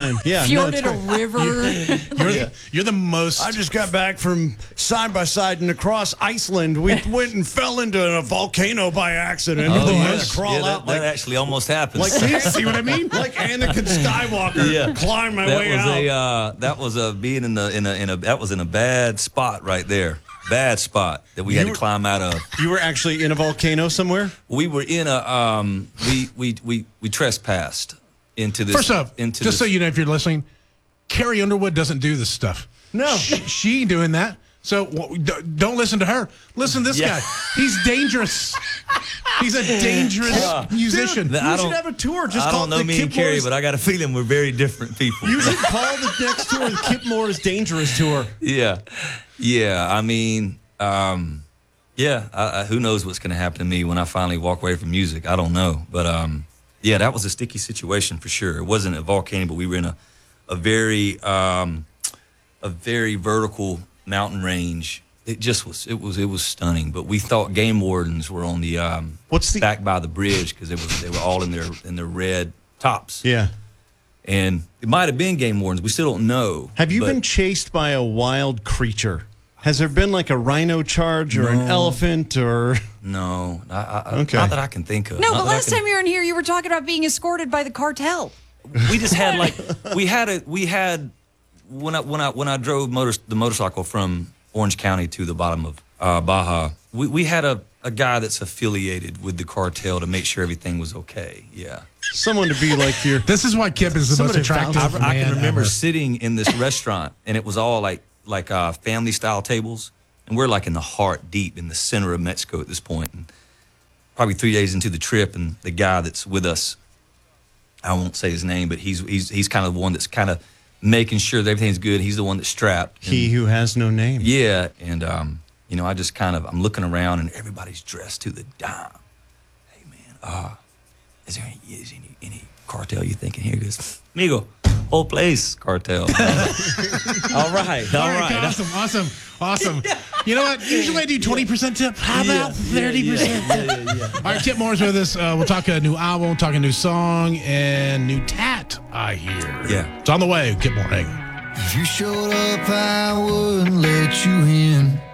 fine. Yeah, Fjorded a river. You're the most. I just got back from side by side and across Iceland. We went and fell into a volcano by accident. Oh, We had yes. to crawl out that actually almost happened. like see what I mean? Like Anakin Skywalker. Climb my way out. That was being that was in a bad spot right there. Bad spot that we had to climb out of. You were actually in a volcano somewhere? We were in a we trespassed into this. First off, so you know, if you're listening, Carrie Underwood doesn't do this stuff. No. She ain't doing that. So don't listen to her. Listen to this guy. He's dangerous. He's a dangerous musician. Dude, you should have a tour. Just I call don't know it the me Kip and Carrie, Morris. but I got a feeling we're very different people. You should call the next tour the Kip Morris Dangerous Tour. Yeah. I mean, who knows what's going to happen to me when I finally walk away from music? I don't know, but that was a sticky situation for sure. It wasn't a volcano, but we were in a very vertical mountain range. It just was. It was stunning. But we thought game wardens were on the back by the bridge because they were all in their red tops. Yeah. And it might have been game wardens. We still don't know. Have you been chased by a wild creature? Has there been like a rhino charge or an elephant or? No. Okay. Not that I can think of. No, Not but that I last can- time you were in here, you were talking about being escorted by the cartel. We just had when I drove the motorcycle from Orange County to the bottom of Baja, we had a guy that's affiliated with the cartel to make sure everything was okay. Yeah. Someone to be like your. This is why Kip is the most attractive man I can remember ever. sitting in this restaurant, and it was all like family style tables, and we're like in the heart, deep in the center of Mexico at this point, and probably 3 days into the trip, and the guy that's with us, I won't say his name, but he's kind of the one that's kind of making sure that everything's good. He's the one that's strapped. He who has no name. Yeah, and I just I'm looking around, and everybody's dressed to the dime. Hey man, is there any cartel you think in here? He goes, amigo, whole place cartel. All right. Awesome. You know what? Usually I do 20% tip. How about 30%? All right, Kip Moore's with us. We'll talk a new album, talk a new song, and new tat, I hear. Yeah. It's on the way. Kip Moore, hang on. If you showed up, I wouldn't let you in.